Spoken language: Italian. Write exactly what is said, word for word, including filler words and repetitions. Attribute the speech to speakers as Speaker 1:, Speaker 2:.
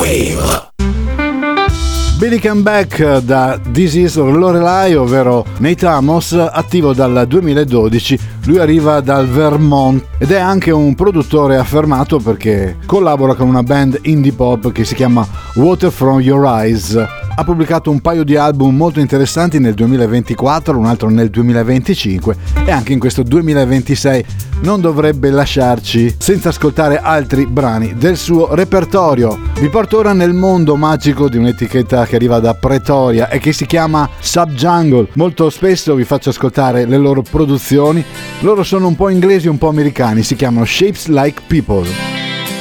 Speaker 1: Wave.
Speaker 2: Billy Come Back da This Is Lorelai, ovvero Nate Amos, attivo dal duemiladodici. Lui arriva dal Vermont ed è anche un produttore affermato perché collabora con una band indie pop che si chiama Water From Your Eyes. Ha pubblicato un paio di album molto interessanti nel duemilaventiquattro, un altro nel duemilaventicinque e anche in questo duemilaventisei non dovrebbe lasciarci senza ascoltare altri brani del suo repertorio. Vi porto ora nel mondo magico di un'etichetta che arriva da Pretoria e che si chiama Subjungle. Molto spesso vi faccio ascoltare le loro produzioni. Loro sono un po' inglesi, un po' americani, si chiamano Shapes Like People.